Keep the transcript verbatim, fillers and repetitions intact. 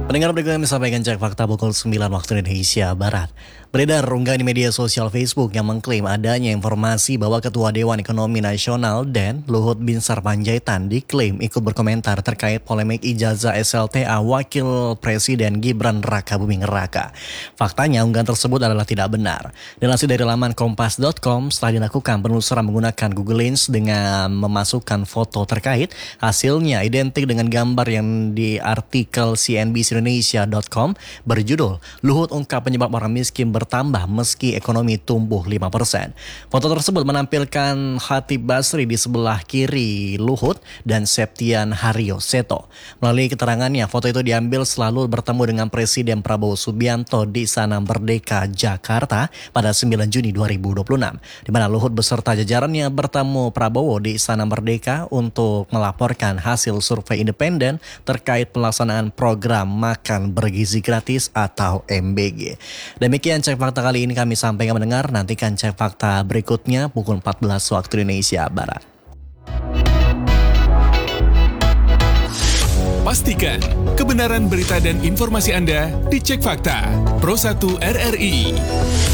Pendengar berikut yang disampaikan Cek Fakta pukul sembilan waktu Indonesia Barat. Beredar unggahan di media sosial Facebook yang mengklaim adanya informasi bahwa Ketua Dewan Ekonomi Nasional D E N, Luhut Binsar Panjaitan, diklaim ikut berkomentar terkait polemik ijazah S L T A Wakil Presiden Gibran Raka Buming Raka. Faktanya unggahan tersebut adalah tidak benar. Dilansir dari laman kompas dot com, setelah dilakukan penelusuran menggunakan Google Lens dengan memasukkan foto terkait, hasilnya identik dengan gambar yang di artikel C N B C Indonesia dot com berjudul Luhut ungkap penyebab orang miskin bertambah meski ekonomi tumbuh lima persen. Foto tersebut menampilkan Khatib Basri di sebelah kiri Luhut dan Septian Hario Seto. Melalui keterangannya, foto itu diambil selalu bertemu dengan Presiden Prabowo Subianto di Istana Merdeka, Jakarta pada sembilan Juni dua ribu dua puluh enam, di mana Luhut beserta jajarannya bertemu Prabowo di Istana Merdeka untuk melaporkan hasil survei independen terkait pelaksanaan program makan bergizi gratis atau M B G. Demikian Cek Fakta kali ini kami sampaikan mendengar. Nantikan Cek Fakta berikutnya pukul empat belas waktu Indonesia Barat. Pastikan kebenaran berita dan informasi Anda di Cek Fakta Pro satu R R I.